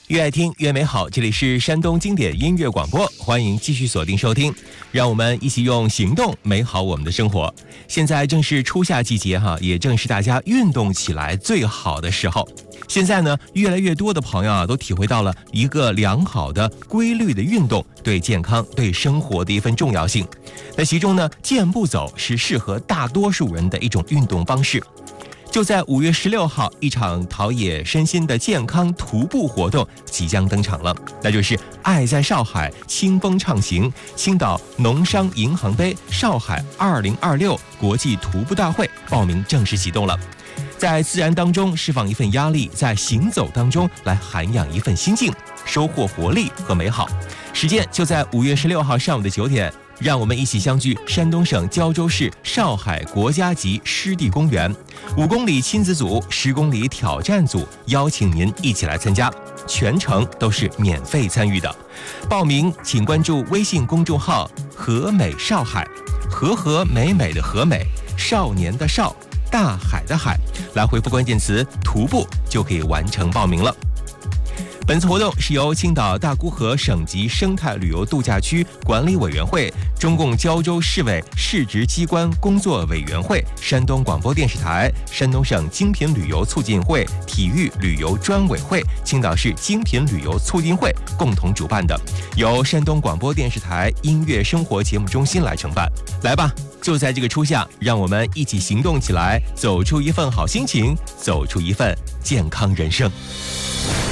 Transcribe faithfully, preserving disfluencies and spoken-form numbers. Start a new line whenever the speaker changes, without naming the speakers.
越爱听越美好，这里是山东经典音乐广播，欢迎继续锁定收听，让我们一起用行动美好我们的生活。现在正是初夏季节哈，也正是大家运动起来最好的时候。现在呢，越来越多的朋友啊，都体会到了一个良好的、规律的运动对健康、对生活的一份重要性。那其中呢，健步走是适合大多数人的一种运动方式。就在五月十六号，一场陶冶身心的健康徒步活动即将登场了，那就是“爱在少海，清风畅行”青岛农商银行杯少海二零二六国际徒步大会报名正式启动了。在自然当中释放一份压力，在行走当中来涵养一份心境，收获活力和美好。时间就在五月十六号上午的九点。让我们一起相聚山东省胶州市少海国家级湿地公园，五公里亲子组、十公里挑战组，邀请您一起来参加，全程都是免费参与的。报名请关注微信公众号“和美少海”，和和美美的和美，少年的少，大海的海，来回复关键词“徒步”就可以完成报名了。本次活动是由青岛大沽河省级生态旅游度假区管理委员会、中共胶州市委市直机关工作委员会、山东广播电视台、山东省精品旅游促进会、体育旅游专委会、青岛市精品旅游促进会共同主办的，由山东广播电视台音乐生活节目中心来承办。来吧，就在这个初夏，让我们一起行动起来，走出一份好心情，走出一份健康人生。